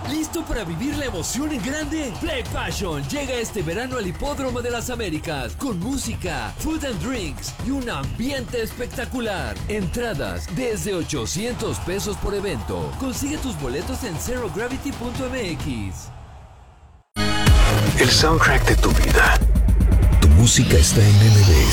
¿Listo para vivir la emoción en grande? Play Passion llega este verano al Hipódromo de las Américas con música, food and drinks y un ambiente espectacular. Entradas desde 800 pesos por evento. Consigue tus boletos en zerogravity.mx. El soundtrack de tu vida. Tu música está en MBS.